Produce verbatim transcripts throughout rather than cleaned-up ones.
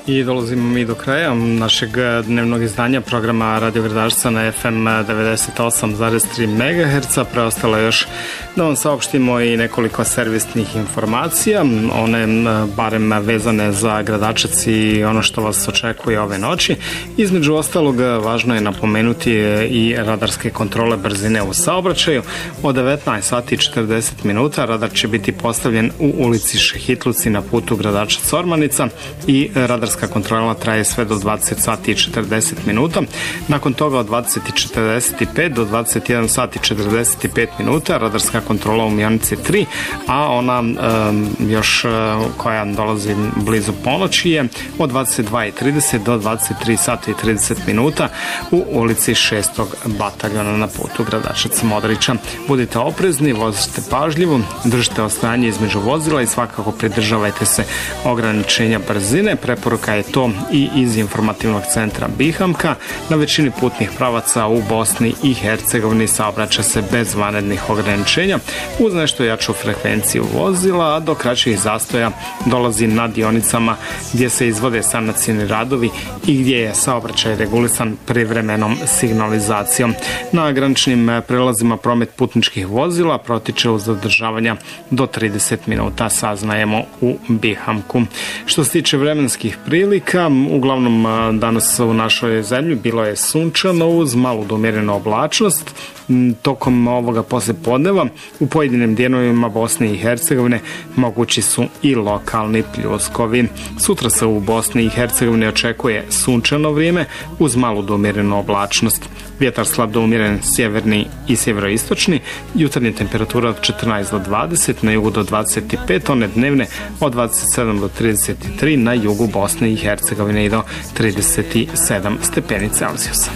I dolazimo mi do kraja našeg dnevnog izdanja programa Radio Gradačca na F M devedeset osam zarez tri megaherca. Preostalo još da vam saopštimo i nekoliko servisnih informacija, one barem vezane za Gradačac i ono što vas očekuje ove noći. Između ostalog, važno je napomenuti i radarske kontrole brzine u saobraćaju. Od devetnaest sati i četrdeset minuta radar će biti postavljen u ulici Šehitluci na putu Gradačac-Ormanica i radarska kontrola traje sve do dvadeset sati i četrdeset minuta. Nakon toga od dvadeset i četrdeset pet do dvadeset jedan sati i četrdeset pet minuta radarska kontrola u Mionici tri, a ona um, još uh, koja dolazi blizu ponoći je od dvadeset dva i trideset do dvadeset tri sati i trideset minuta u ulici šestog bataljona na putu Gradačac-Modriča. Budite oprezni, vozite pažljivo, držite odstojanje između vozila i svakako pridržavajte se ograničenja brzine. Preporuka je to i iz informativnog centra Bihamka. Na većini putnih pravaca u Bosni i Hercegovini saobraća se bez vanrednih ograničenja uz nešto jaču frekvenciju vozila, a do kraćih zastoja dolazi na dionicama gdje se izvode sanacijni radovi i gdje je saobraćaj regulisan privremenom signalizacijom. Na graničnim prelazima promet putničkih vozila protiče uz zadržavanja do trideset minuta, saznajemo u Bihamku. Što se tiče vremenskih prilika, uglavnom danas u našoj zemlji bilo je sunčano uz malu do umjerenu oblačnost. Tokom ovoga poslijepodneva u pojedinim dijelovima Bosne i Hercegovine mogući su i lokalni pljuskovi. Sutra se u Bosni i Hercegovini očekuje sunčano vrijeme uz malu do umjerenu oblačnost. Vjetar slab do umjeren sjeverni i sjeveroistočni, jutarnja temperatura od četrnaest do dvadeset, na jugu do dvadeset pet, one dnevne od dvadeset sedam do trideset tri, na jugu Bosne i Hercegovine i do trideset sedam stepeni Celzijusa.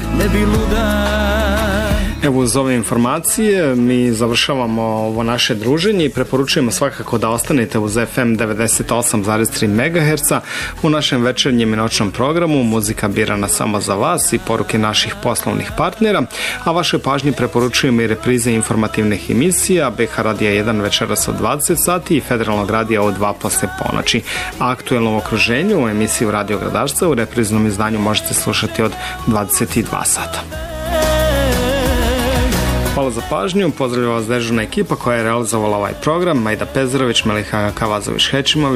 Evo, uz ove informacije mi završavamo ovo naše druženje i preporučujemo svakako da ostanete uz F M devedeset osam zarez tri megaherca u našem večernjem i noćnom programu Muzika birana samo za vas i poruke naših poslovnih partnera, a vaše pažnje preporučujemo i reprize informativnih emisija B H Radija jedan večeras od dvadeset sati i Federalnog radija od dva posle ponoći. A aktuelno okruženju u emisiju Radio Gradačca u repriznom izdanju možete slušati od dvadeset dva sata. Hvala za pažnju, pozdravljam vas dežurna ekipa koja je realizovala ovaj program, Majda Pezarović, Meliha Kavazović-Hećimović,